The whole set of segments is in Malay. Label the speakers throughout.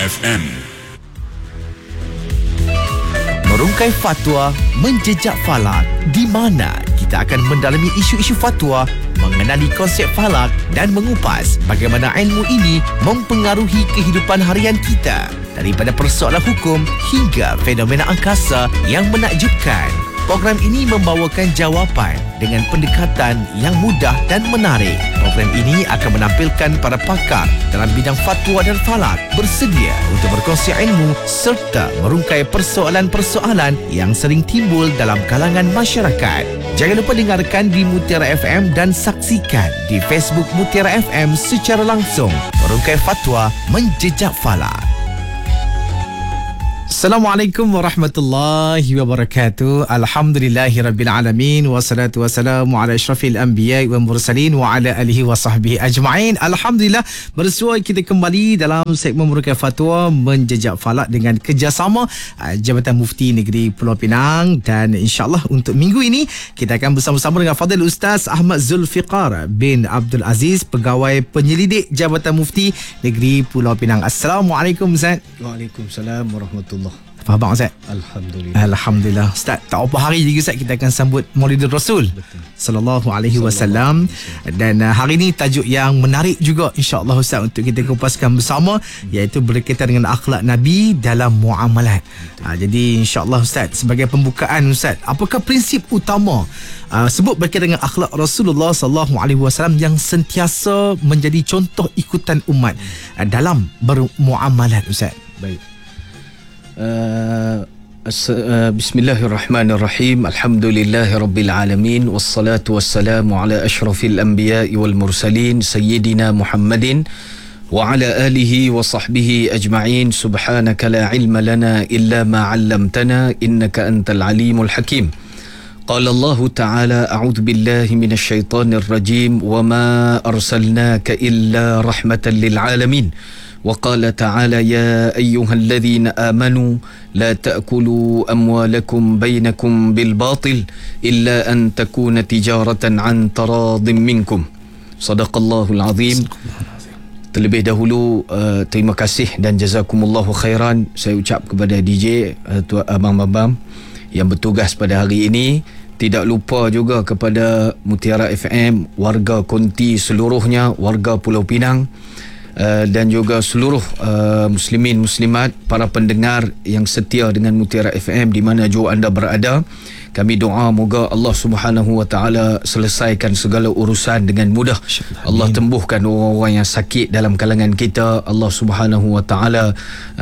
Speaker 1: FM.
Speaker 2: Merungkai fatwa, menjejak falak, di mana kita akan mendalami isu-isu fatwa, mengenali konsep falak dan mengupas bagaimana ilmu ini mempengaruhi kehidupan harian kita, daripada persoalan hukum hingga fenomena angkasa yang menakjubkan. Program ini membawakan jawapan dengan pendekatan yang mudah dan menarik. Program ini akan menampilkan para pakar dalam bidang fatwa dan falak bersedia untuk berkongsi ilmu serta merungkai persoalan-persoalan yang sering timbul dalam kalangan masyarakat. Jangan lupa dengarkan di Mutiara FM dan saksikan di Facebook Mutiara FM secara langsung. Merungkai fatwa, menjejak falak. Assalamualaikum warahmatullahi wabarakatuh. Alhamdulillahirrabbilalamin. Wassalatu wassalamu ala asyrafil anbiya wa mursalin wa ala alihi wa sahbihi ajma'in. Alhamdulillah, bersua kita kembali dalam segmen Merungkai Fatwa, menjejak falak dengan kerjasama Jabatan Mufti Negeri Pulau Pinang. Dan insyaAllah untuk minggu ini kita akan bersama-sama dengan Fadil Ustaz Ahmad Zulfiqar bin Abdul Aziz, Pegawai Penyelidik Jabatan Mufti Negeri Pulau Pinang. Assalamualaikum Ustaz.
Speaker 3: Waalaikumsalam warahmatullahi.
Speaker 2: Faham tak Ustaz?
Speaker 3: Alhamdulillah.
Speaker 2: Alhamdulillah. Ustaz, tak apa hari lagi Ustaz kita akan sambut Maulidul Rasul sallallahu alaihi wasallam. Dan hari ini tajuk yang menarik juga insya-Allah Ustaz untuk kita kupaskan bersama, iaitu berkaitan dengan akhlak Nabi dalam muamalat. Jadi insya-Allah Ustaz, sebagai pembukaan Ustaz, apakah prinsip utama sebut berkaitan dengan akhlak Rasulullah sallallahu alaihi wasallam yang sentiasa menjadi contoh ikutan umat dalam bermuamalat Ustaz?
Speaker 3: Baik. Bismillahirrahmanirrahim. Alhamdulillahirabbil alamin, wassalatu wassalamu ala asyrafil anbiya'i wal mursalin sayyidina Muhammadin wa ala alihi wa sahbihi ajma'in. Subhanaka la ilma lana illa ma 'allamtana innaka antal alimul hakim. Qala Allah Ta'ala, a'udzu billahi minasy syaithanir rajim, wa ma arsalnaka illa rahmatan lil alamin. وقال تعالى يا أيها الذين آمنوا لا تأكلوا أموالكم بينكم بالباطل إلا أن تكون تجارة عن تراض منكم. صدق الله العظيم. Terlebih dahulu terima kasih dan jazakumullahu khairan saya ucap kepada DJ Tuan Abang-abang yang bertugas pada hari ini. Tidak lupa juga kepada Mutiara FM, warga Konti seluruhnya, warga Pulau Pinang, dan juga seluruh muslimin muslimat, para pendengar yang setia dengan Mutiara FM di mana jua anda berada. Kami doa moga Allah Subhanahu wa taala selesaikan segala urusan dengan mudah. Allah tembuhkan orang-orang yang sakit dalam kalangan kita. Allah Subhanahu wa taala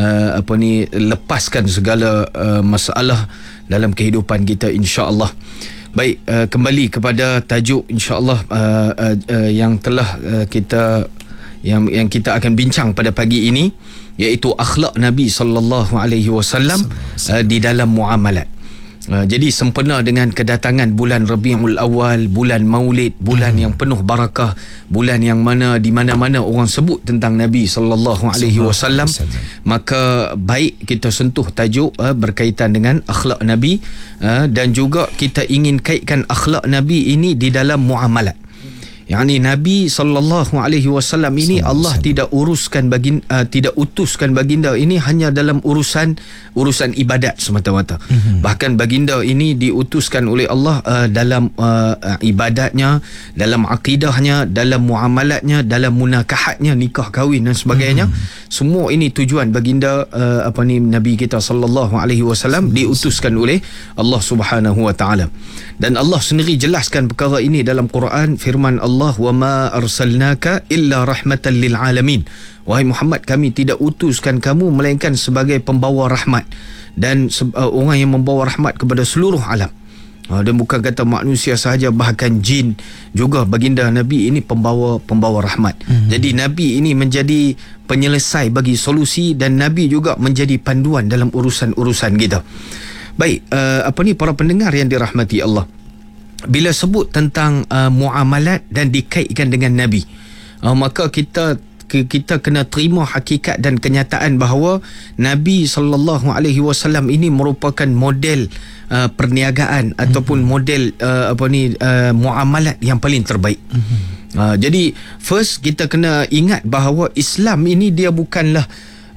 Speaker 3: lepaskan segala masalah dalam kehidupan kita insya-Allah. Baik, kembali kepada tajuk insya-Allah yang telah kita yang kita akan bincang pada pagi ini, iaitu akhlak Nabi sallallahu alaihi wasallam di dalam muamalat. Jadi sempena dengan kedatangan bulan Rabiul Awal, bulan Maulid, bulan yang penuh barakah, bulan yang mana di mana-mana orang sebut tentang Nabi sallallahu alaihi wasallam, maka baik kita sentuh tajuk berkaitan dengan akhlak Nabi, dan juga kita ingin kaitkan akhlak Nabi ini di dalam muamalat. Yani Nabi sallallahu alaihi wasallam ini Allah tidak tidak utuskan baginda ini hanya dalam urusan ibadat semata-mata. Bahkan baginda ini diutuskan oleh Allah dalam ibadatnya, dalam akidahnya, dalam muamalatnya, dalam munakahatnya, nikah kahwin dan sebagainya. Semua ini tujuan baginda Nabi kita sallallahu alaihi wasallam diutuskan oleh Allah Subhanahu wa taala. Dan Allah sendiri jelaskan perkara ini dalam Quran, firman Allah, wa ma arsalnaka illa rahmatan lil alamin. Wahai Muhammad, kami tidak utuskan kamu melainkan sebagai pembawa rahmat dan orang yang membawa rahmat kepada seluruh alam. Dan bukan kata manusia sahaja, bahkan jin juga baginda Nabi ini pembawa rahmat. Jadi Nabi ini menjadi penyelesai bagi solusi, dan Nabi juga menjadi panduan dalam urusan-urusan kita. Baik, para pendengar yang dirahmati Allah, bila sebut tentang muamalat dan dikaitkan dengan Nabi, maka kita kena terima hakikat dan kenyataan bahawa Nabi sallallahu alaihi wasallam ini merupakan model perniagaan ataupun model muamalat yang paling terbaik. Jadi first kita kena ingat bahawa Islam ini dia bukanlah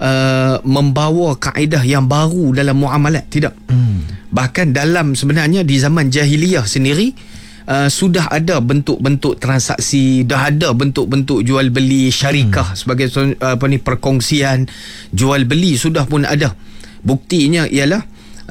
Speaker 3: membawa kaedah yang baru dalam muamalat, tidak. Bahkan dalam sebenarnya di zaman jahiliyah sendiri sudah ada bentuk-bentuk transaksi, dah ada bentuk-bentuk jual beli syarikah sebagai perkongsian jual beli sudah pun ada. Buktinya ialah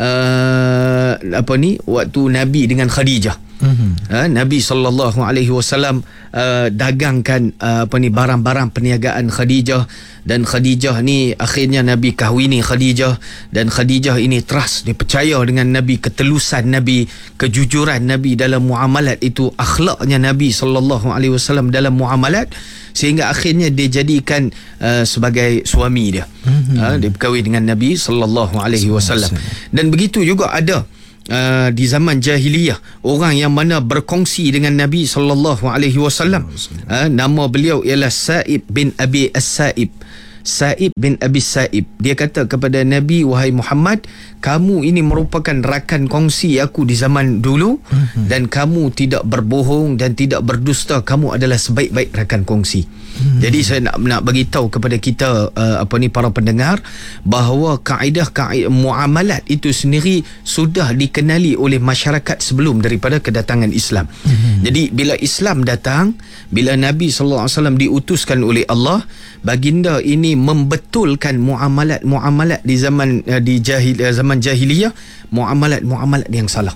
Speaker 3: waktu Nabi dengan Khadijah. Nabi SAW dagangkan barang-barang perniagaan Khadijah, dan Khadijah ni akhirnya Nabi kahwini Khadijah, dan Khadijah ini trust, dia percaya dengan Nabi, ketelusan Nabi, kejujuran Nabi dalam muamalat itu, akhlaknya Nabi SAW dalam muamalat, sehingga akhirnya dia jadikan sebagai suami dia. Dia berkahwin dengan Nabi SAW. Dan begitu juga ada di zaman jahiliyah orang yang mana berkongsi dengan Nabi SAW. Nama beliau ialah Sa'ib bin Abi As-Sa'ib. Sa'ib bin Abi Sa'ib, dia kata kepada Nabi, wahai Muhammad, kamu ini merupakan rakan kongsi aku di zaman dulu, dan kamu tidak berbohong dan tidak berdusta, kamu adalah sebaik-baik rakan kongsi. Jadi saya nak bagi tahu kepada kita para pendengar bahawa kaedah muamalat itu sendiri sudah dikenali oleh masyarakat sebelum daripada kedatangan Islam. Jadi bila Islam datang, bila Nabi SAW diutuskan oleh Allah, baginda ini membetulkan muamalat di zaman zaman jahiliyah, muamalat yang salah.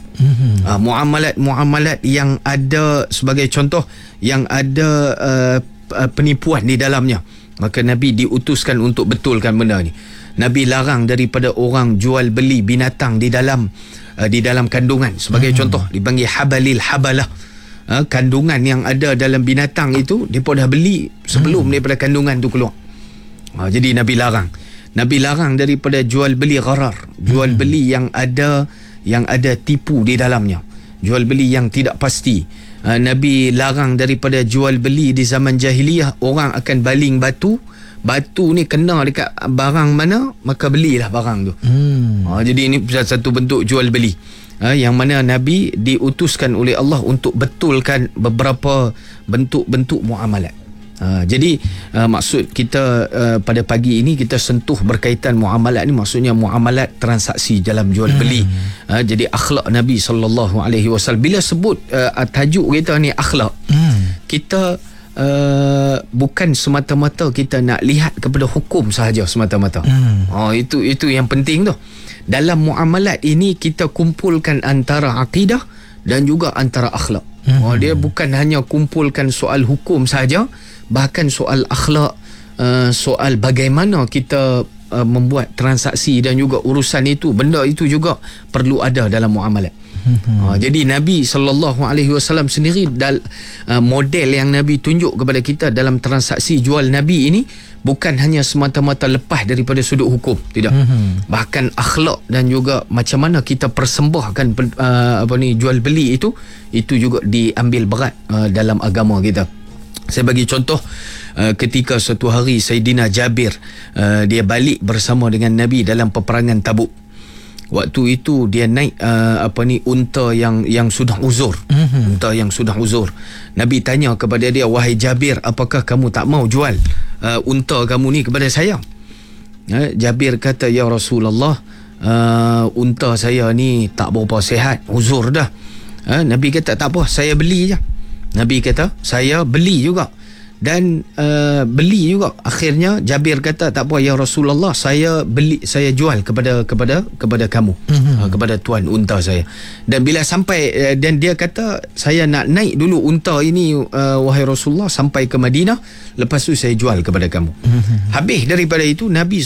Speaker 3: Muamalat yang ada, sebagai contoh, yang ada penipuan di dalamnya, maka Nabi diutuskan untuk betulkan benda ni. Nabi larang daripada orang jual beli binatang di dalam kandungan. Sebagai contoh, dipanggil habalil habalah. Kandungan yang ada dalam binatang itu mereka dah beli sebelum daripada kandungan tu keluar. Jadi Nabi larang daripada jual beli gharar, jual beli yang ada tipu di dalamnya, jual beli yang tidak pasti. Nabi larang daripada jual beli di zaman jahiliyah, orang akan baling batu ni kena dekat barang mana, maka belilah barang tu. Jadi ini satu bentuk jual beli, yang mana Nabi diutuskan oleh Allah untuk betulkan beberapa bentuk-bentuk muamalat. Jadi maksud kita pada pagi ini kita sentuh berkaitan muamalat ni, maksudnya muamalat transaksi dalam jual beli. Jadi akhlak Nabi SAW. Bila sebut tajuk kita ni akhlak, kita bukan semata-mata kita nak lihat kepada hukum sahaja semata-mata. Itu yang penting tu. Dalam muamalat ini kita kumpulkan antara akidah dan juga antara akhlak. Dia bukan hanya kumpulkan soal hukum sahaja, bahkan soal akhlak, soal bagaimana kita membuat transaksi dan juga urusan itu, benda itu juga perlu ada dalam muamalat. Jadi Nabi SAW sendiri model yang Nabi tunjuk kepada kita dalam transaksi jual Nabi ini bukan hanya semata-mata lepas daripada sudut hukum, tidak. Bahkan akhlak dan juga macam mana kita persembahkan jual beli itu juga diambil berat dalam agama kita. Saya bagi contoh, ketika suatu hari Sayyidina Jabir dia balik bersama dengan Nabi dalam peperangan Tabuk. Waktu itu dia naik unta yang sudah uzur. Unta yang sudah uzur. Nabi tanya kepada dia, wahai Jabir, apakah kamu tak mau jual unta kamu ni kepada saya? Jabir kata, ya Rasulullah, unta saya ni tak berapa sihat, uzur dah. Nabi kata, tak apa, saya beli je. Nabi kata, saya beli juga. Dan beli juga. Akhirnya Jabir kata, tak apa ya Rasulullah, saya jual kepada kamu, kepada tuan unta saya. Dan bila sampai, dan dia kata, saya nak naik dulu unta ini wahai Rasulullah sampai ke Madinah, lepas tu saya jual kepada kamu. Habis daripada itu Nabi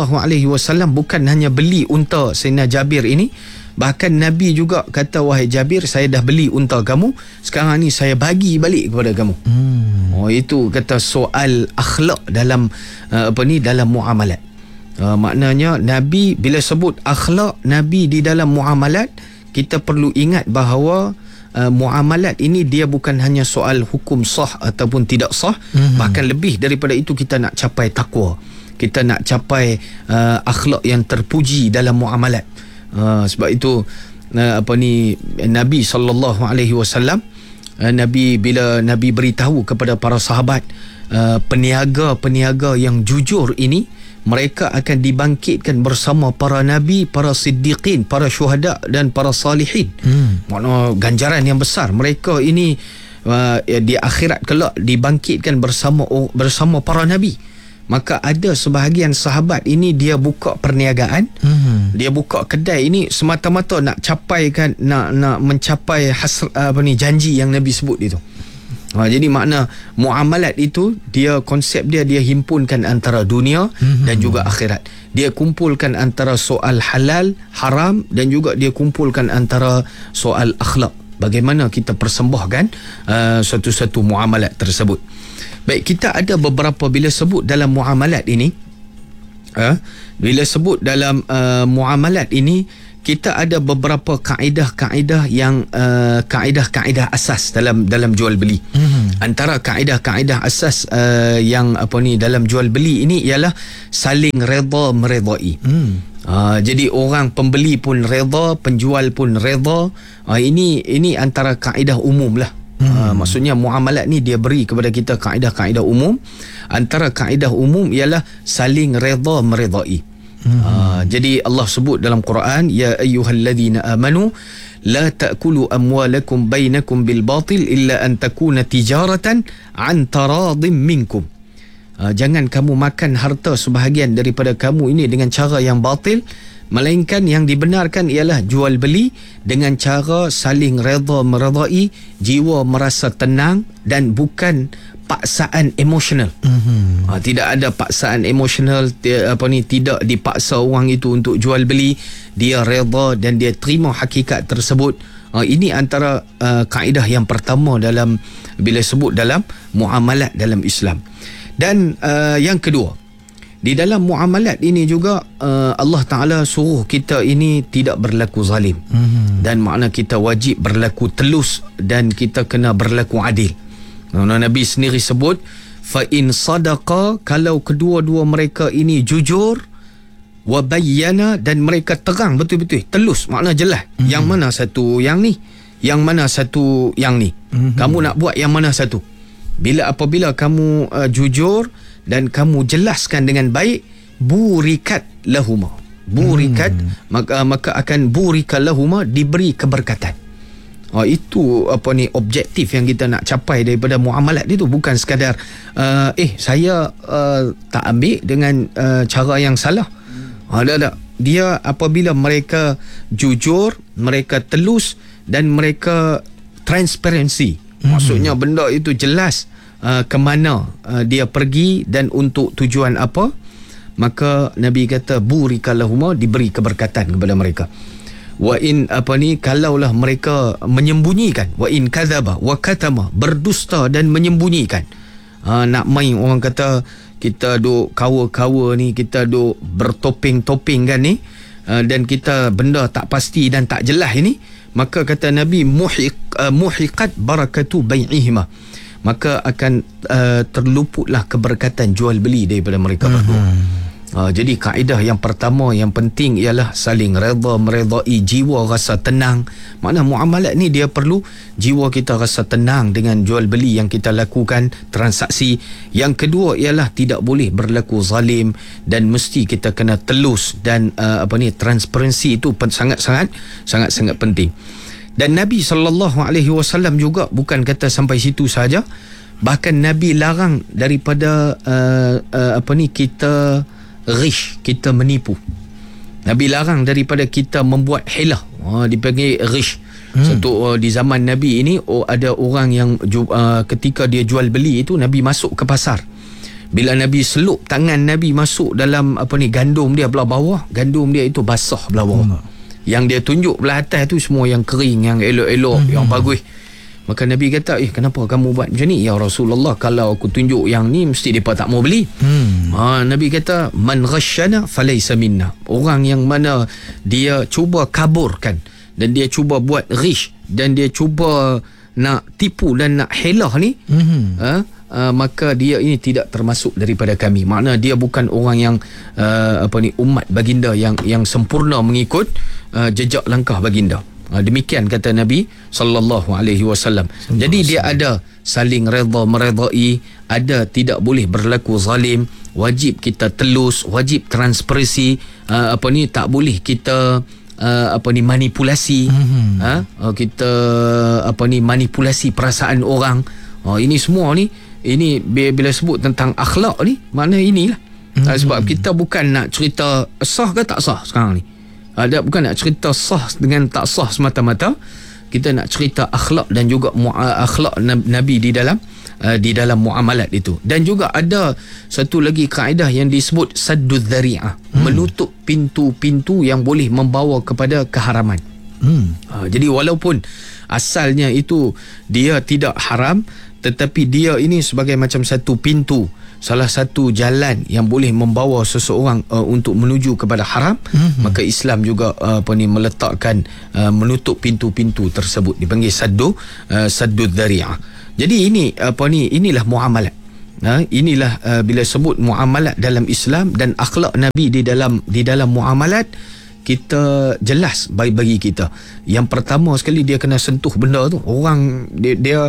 Speaker 3: SAW bukan hanya beli unta Sayyidina Jabir ini, bahkan Nabi juga kata, wahai Jabir, saya dah beli unta kamu, sekarang ni saya bagi balik kepada kamu. Itu kata soal akhlak dalam dalam muamalat. Maknanya Nabi bila sebut akhlak Nabi di dalam muamalat, kita perlu ingat bahawa muamalat ini dia bukan hanya soal hukum sah ataupun tidak sah, bahkan lebih daripada itu kita nak capai takwa, kita nak capai akhlak yang terpuji dalam muamalat. Sebab itu Nabi SAW, bila Nabi beritahu kepada para sahabat, peniaga-peniaga yang jujur ini mereka akan dibangkitkan bersama para nabi, para siddiqin, para syuhada dan para salihin. Makna ganjaran yang besar. Mereka ini di akhirat kelak dibangkitkan bersama para nabi. Maka ada sebahagian sahabat ini dia buka perniagaan, dia buka kedai ini semata-mata nak capaikan, nak mencapai janji yang Nabi sebut itu. Jadi makna muamalat itu dia konsep dia himpunkan antara dunia dan juga akhirat. Dia kumpulkan antara soal halal, haram dan juga dia kumpulkan antara soal akhlak. Bagaimana kita persembahkan satu-satu muamalat tersebut. Baik, kita ada beberapa bila sebut dalam muamalat ini, bila sebut dalam muamalat ini, kita ada beberapa kaedah-kaedah yang kaedah-kaedah asas dalam jual beli. Antara kaedah-kaedah asas yang dalam jual beli ini ialah saling redha meredai. Jadi orang pembeli pun redha, penjual pun redha. Ini antara kaedah umum lah. Maksudnya muamalat ni dia beri kepada kita kaedah-kaedah umum. Antara kaedah umum ialah saling redha meredai. Jadi Allah sebut dalam Quran, ya ayyuhallazina amanu la ta'kulu amwalakum bainakum bil batil illa an takuna tijaratan an taradhim minkum. Jangan kamu makan harta sebahagian daripada kamu ini dengan cara yang batil, melainkan yang dibenarkan ialah jual beli dengan cara saling redha meredai, jiwa merasa tenang dan bukan paksaan emosional. Tidak ada paksaan emosional, tidak dipaksa orang itu untuk jual beli, dia redha dan dia terima hakikat tersebut. Ini antara kaedah yang pertama dalam bila sebut dalam muamalat dalam Islam. Dan yang kedua, di dalam muamalat ini juga Allah Ta'ala suruh kita ini tidak berlaku zalim. Dan makna kita wajib berlaku telus dan kita kena berlaku adil. Nabi sendiri sebut, fa in sadaqa, kalau kedua-dua mereka ini jujur, wa bayyana, dan mereka terang betul-betul, telus, makna jelas. Yang mana satu yang ni, yang mana satu yang ni. Kamu nak buat yang mana satu? Apabila kamu jujur dan kamu jelaskan dengan baik, burikat lahuma. Burikat, maka akan burika lahuma, diberi keberkatan. Itu objektif yang kita nak capai daripada muamalat itu. Bukan sekadar saya tak ambil dengan cara yang salah. Tak. Dia apabila mereka jujur, mereka telus dan mereka transparansi. Maksudnya benda itu jelas ke mana dia pergi dan untuk tujuan apa, maka Nabi kata burika lahuma, diberi keberkatan kepada mereka. Wa in kalaulah mereka menyembunyikan, wa in kadzaba wa katama, berdusta dan menyembunyikan. Nak main orang kata kita duk kawa-kawa ni, kita duk bertopeng-topeng kan ni, dan kita benda tak pasti dan tak jelas ini, maka kata Nabi muhiqat barakatu bai'ihima, maka akan terluputlah keberkatan jual beli daripada mereka berdua. Jadi kaedah yang pertama yang penting ialah saling redha meredai, jiwa rasa tenang. Makna muamalat ni dia perlu jiwa kita rasa tenang dengan jual beli yang kita lakukan, transaksi. Yang kedua ialah tidak boleh berlaku zalim dan mesti kita kena telus dan transparansi itu sangat-sangat penting. Dan Nabi SAW juga bukan kata sampai situ saja, bahkan Nabi larang daripada kita ghish, kita menipu. Nabi larang daripada kita membuat hilah, dipanggil ghish. Satu di zaman Nabi ini ada orang yang ketika dia jual beli itu, Nabi masuk ke pasar. Bila Nabi selup tangan Nabi masuk dalam gandum dia belah bawah, gandum dia itu basah belah bawah. Yang dia tunjuk belah atas tu semua yang kering, yang elok-elok, yang bagus. Maka Nabi kata, kenapa kamu buat macam ni? Ya Rasulullah, kalau aku tunjuk yang ni mesti mereka tak mau beli. Nabi kata, man ghashana falaysa minna. Orang yang mana dia cuba kaburkan dan dia cuba buat ghish dan dia cuba nak tipu dan nak helah ni, maka dia ini tidak termasuk daripada kami. Makna dia bukan orang yang umat baginda yang sempurna mengikut jejak langkah baginda. Demikian kata Nabi sallallahu alaihi wasallam. Jadi dia ada saling redha meredai, ada tidak boleh berlaku zalim, wajib kita telus, wajib transparansi, tak boleh kita manipulasi, kita manipulasi perasaan orang. Ini semua ni, ini bila sebut tentang akhlak ni, makna inilah. Sebab kita bukan nak cerita sah ke tak sah sekarang ni. Bukan nak cerita sah dengan tak sah semata-mata. Kita nak cerita akhlak dan juga akhlak Nabi di dalam muamalat itu. Dan juga ada satu lagi kaedah yang disebut saddud dzari'ah, menutup pintu-pintu yang boleh membawa kepada keharaman. Jadi walaupun asalnya itu dia tidak haram, tetapi dia ini sebagai macam satu pintu, salah satu jalan yang boleh membawa seseorang untuk menuju kepada haram, maka Islam juga meletakkan menutup pintu-pintu tersebut, dipanggil saddud dzari'ah. Jadi inilah muamalat. Inilah bila sebut muamalat dalam Islam dan akhlak Nabi di dalam muamalat, kita jelas bagi kita. Yang pertama sekali, dia kena sentuh benda tu. Orang dia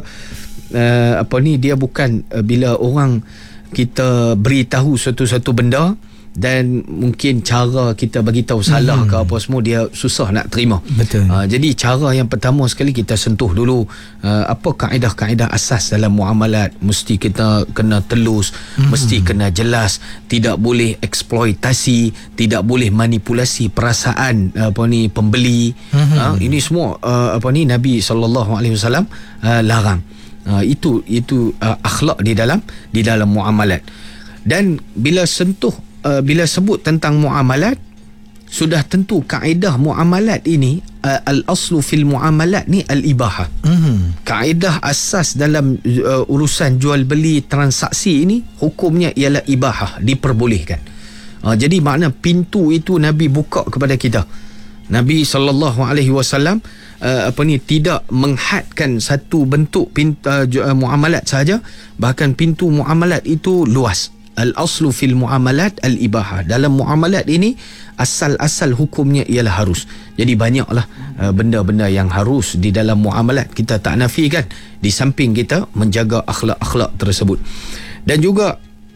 Speaker 3: bukan bila orang kita beritahu satu benda dan mungkin cara kita bagi tahu salah ke apa semua, dia susah nak terima.
Speaker 1: Betul.
Speaker 3: Jadi cara yang pertama sekali, kita sentuh dulu apa kaedah-kaedah asas dalam muamalat. Mesti kita kena telus, mesti kena jelas, tidak boleh eksploitasi, tidak boleh manipulasi perasaan pembeli. Ini semua Nabi SAW larang. Itu akhlak di dalam muamalat. Dan bila sebut tentang muamalat, sudah tentu kaedah muamalat ini, al-aslu fil muamalat ni al-ibahah. Kaedah asas dalam urusan jual beli transaksi ini, hukumnya ialah ibahah, diperbolehkan. Jadi makna pintu itu Nabi buka kepada kita. Nabi SAW tidak menghadkan satu bentuk muamalat saja, bahkan pintu muamalat itu luas. Al-aslu fil muamalat al-ibahah. Dalam muamalat ini, asal-asal hukumnya ialah harus. Jadi banyaklah benda-benda yang harus di dalam muamalat, kita tak nafikan, di samping kita menjaga akhlak-akhlak tersebut. Dan juga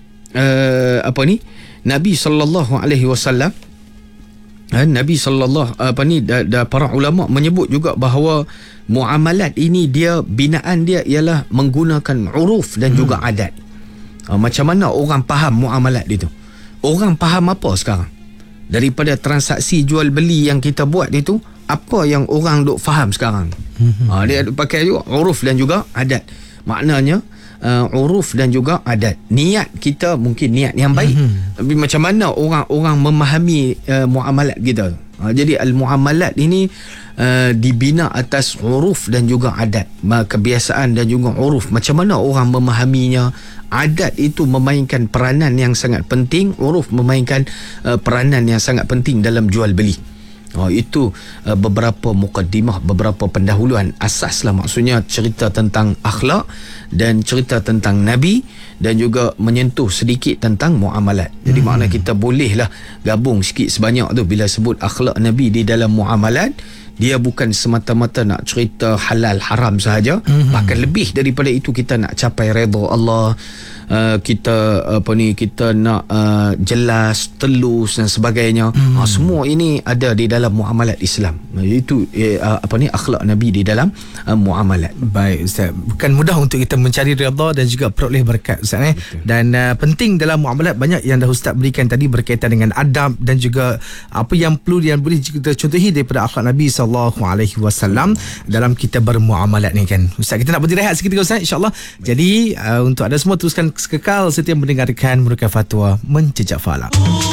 Speaker 3: Nabi SAW, para ulama menyebut juga bahawa muamalat ini, binaan dia ialah menggunakan uruf dan juga adat. Macam mana orang faham muamalat itu? Orang faham apa sekarang? Daripada transaksi jual beli yang kita buat itu, apa yang orang duk faham sekarang? Dia pakai juga uruf dan juga adat. Maknanya uruf dan juga adat. Niat kita mungkin niat yang baik, tapi macam mana orang memahami muamalat kita? Jadi al-muamalat ini dibina atas uruf dan juga adat, kebiasaan dan juga uruf. Macam mana orang memahaminya? Adat itu memainkan peranan yang sangat penting, uruf memainkan peranan yang sangat penting dalam jual beli. Itu beberapa mukaddimah, beberapa pendahuluan asas lah, maksudnya cerita tentang akhlak dan cerita tentang Nabi, dan juga menyentuh sedikit tentang muamalat. Jadi makna kita bolehlah gabung sikit sebanyak tu. Bila sebut akhlak Nabi di dalam muamalat, dia bukan semata-mata nak cerita halal haram sahaja, bahkan lebih daripada itu, kita nak capai redha Allah. Kita nak jelas, telus dan sebagainya. Semua ini ada di dalam muamalat Islam. Itu akhlak Nabi di dalam muamalat.
Speaker 1: Baik Ustaz, bukan mudah untuk kita mencari redha dan juga peroleh berkat Ustaz. Dan penting dalam muamalat, banyak yang dah Ustaz berikan tadi berkaitan dengan adab dan juga apa yang perlu yang boleh kita contohi daripada akhlak Nabi SAW dalam kita bermuamalat ni kan. Ustaz, kita nak berhenti rehat seketika Ustaz, insyaAllah. Jadi untuk anda semua, teruskan kekal setia mendengarkan Meruka Fatwa Menjejak Falak.